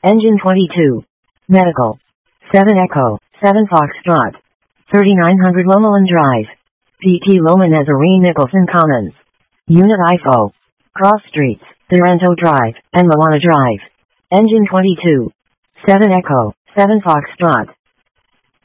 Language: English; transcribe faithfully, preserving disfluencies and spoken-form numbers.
Engine twenty-two. Medical. seven Echo, seven Foxtrot. thirty-nine hundred Lomelin Drive. P T Loman Nazarene Nicholson Commons. Unit I F O. Cross Streets, Duranto Drive, and Moana Drive. Engine twenty-two. seven Echo, seven Foxtrot.